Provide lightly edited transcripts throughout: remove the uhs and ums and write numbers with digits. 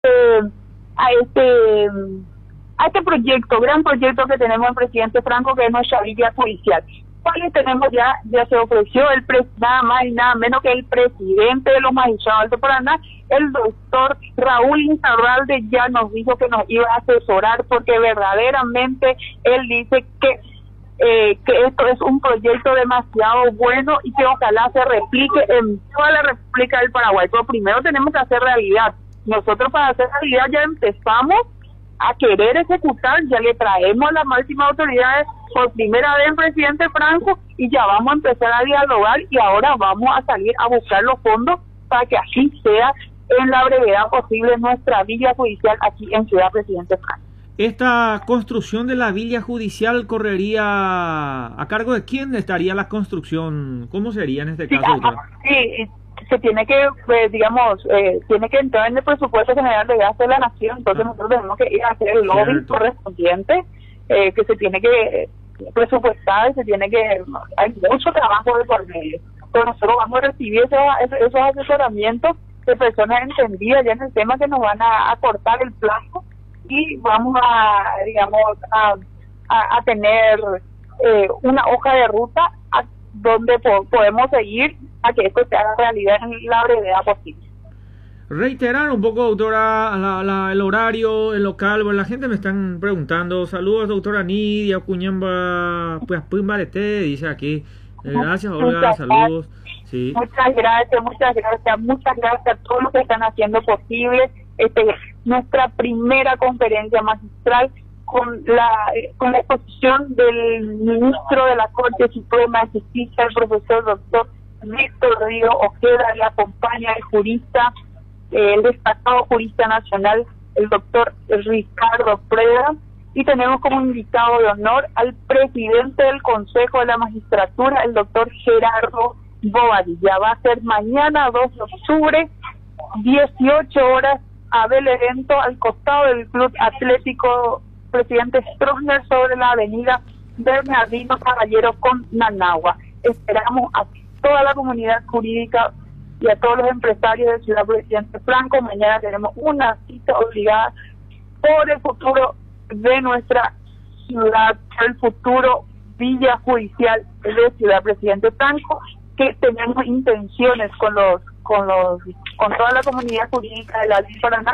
eh, a este a este proyecto, gran proyecto que tenemos en Presidente Franco, que es nuestra villa judicial. ¿Cuáles tenemos ya se ofreció nada más y nada menos que el presidente de los magistrados de Paraná, el doctor Raúl Insaurralde, ya nos dijo que nos iba a asesorar, porque verdaderamente él dice que esto es un proyecto demasiado bueno y que ojalá se replique en toda la República del Paraguay. Pero primero tenemos que hacer realidad. Nosotros, para hacer realidad, ya empezamos a querer ejecutar, ya le traemos a las máximas autoridades por primera vez en Presidente Franco, y ya vamos a empezar a dialogar, y ahora vamos a salir a buscar los fondos para que así sea en la brevedad posible nuestra villa judicial aquí en Ciudad Presidente Franco. ¿Esta construcción de la villa judicial correría a cargo de quién estaría la construcción? ¿Cómo sería en este caso? Sí, se tiene que, tiene que entrar en el presupuesto general de gasto de la nación. Entonces nosotros tenemos que ir a hacer el lobby correspondiente, que se tiene que presupuestar, hay mucho trabajo de por medio. Pero nosotros vamos a recibir esos asesoramientos de personas entendidas ya en el tema, que nos van a cortar el plazo, y vamos a tener una hoja de ruta donde podemos seguir a que esto se haga realidad en la brevedad posible. Reiterar un poco, doctora, el horario, el local. Bueno, la gente me están preguntando. Saludos, doctora Nidia Cuñamba, pues Pumbarete, dice aquí. Gracias, Olga, saludos. Sí. Muchas gracias a todos los que están haciendo posible nuestra primera conferencia magistral con la exposición del ministro de la Corte Suprema de Justicia, el profesor doctor Víctor Río Ojeda. Le acompaña el jurista, el destacado jurista nacional, el doctor Ricardo Preda, y tenemos como invitado de honor al presidente del Consejo de la Magistratura, el doctor Gerardo Bobadilla. Va a ser mañana 2 de octubre, 18 horas, Abel Evento, al costado del Club Atlético Presidente Stroessner, sobre la avenida Bernardino Caballero con Nanagua. Esperamos a toda la comunidad jurídica y a todos los empresarios de Ciudad Presidente Franco. Mañana tenemos una cita obligada por el futuro de nuestra ciudad, el futuro villa judicial de Ciudad Presidente Franco, que tenemos intenciones con toda la comunidad jurídica de la Ley Paraná,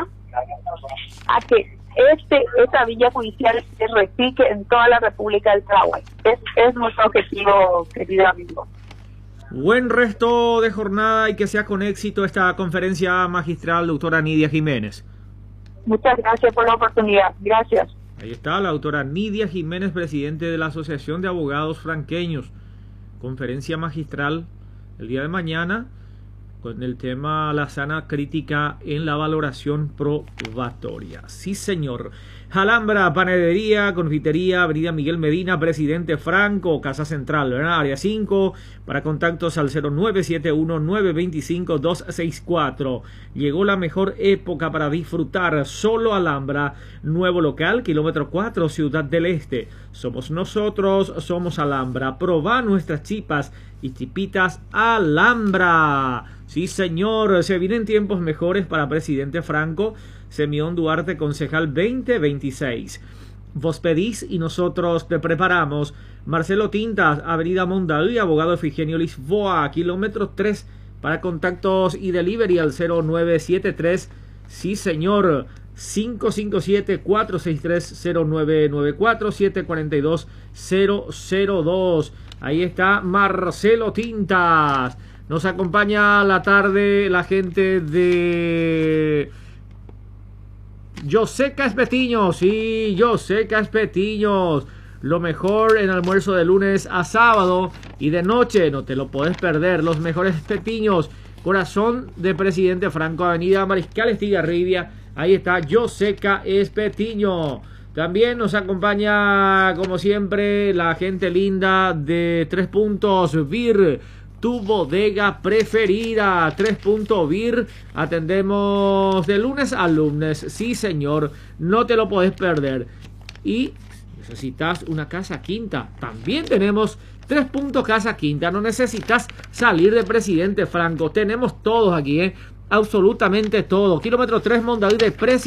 a que esta villa judicial se replique en toda la República del Paraguay. Es nuestro objetivo, querido amigo. Buen resto de jornada y que sea con éxito esta conferencia magistral, doctora Nidia Jiménez. Muchas gracias por la oportunidad. Gracias. Ahí está la doctora Nidia Jiménez, presidente de la Asociación de Abogados Franqueños. Conferencia magistral el día de mañana con el tema la sana crítica en la valoración probatoria. Sí, señor. Alhambra, panadería, confitería, avenida Miguel Medina, Presidente Franco, Casa Central, ¿verdad? Área 5, para contactos al 0971-925-264. Llegó la mejor época para disfrutar. Solo Alhambra, nuevo local, kilómetro 4, Ciudad del Este. Somos nosotros, somos Alhambra. Probá nuestras chipas y chipitas Alhambra. Sí, señor, se vienen tiempos mejores para Presidente Franco. Semión Duarte, concejal 2026. Vos pedís y nosotros te preparamos. Marcelo Tintas, avenida Mondadí, abogado Efigenio Lisboa, kilómetro 3, para contactos y delivery al 0973. Sí, señor, 557-463-0994-742-002. Ahí está Marcelo Tintas. Nos acompaña a la tarde la gente de Yoseca Espetiños. Sí, Yoseca Espetiños. Lo mejor en almuerzo de lunes a sábado y de noche. No te lo puedes perder. Los mejores espetiños. Corazón de Presidente Franco, avenida Mariscal Estigarribia. Ahí está Yoseca Espetiño. También nos acompaña, como siempre, la gente linda de 3 Puntos Vir, tu bodega preferida. 3 Puntos Vir, atendemos de lunes a lunes. Sí, señor, no te lo puedes perder. Y necesitas una casa quinta, también tenemos 3 Puntos Casa Quinta. No necesitas salir de Presidente Franco, tenemos todos aquí, absolutamente todo. Kilómetro 3, Mondaví de Precio.